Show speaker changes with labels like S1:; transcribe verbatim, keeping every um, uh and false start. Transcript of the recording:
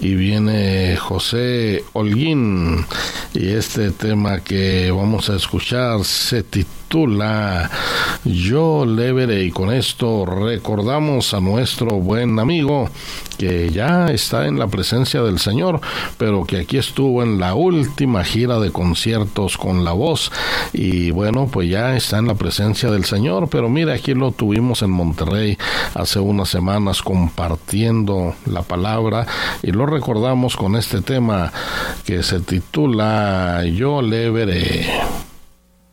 S1: y viene José Holguín, y este tema que vamos a escuchar se titula Yo le veré, y con esto recordamos a nuestro buen amigo que ya está en la presencia del Señor, pero que aquí estuvo en la última gira de conciertos con La Voz, y bueno, pues ya está en la presencia del Señor. Pero mira, aquí lo tuvimos en Monterrey hace unas semanas compartiendo la palabra, y lo recordamos con este tema que se titula Yo le veré.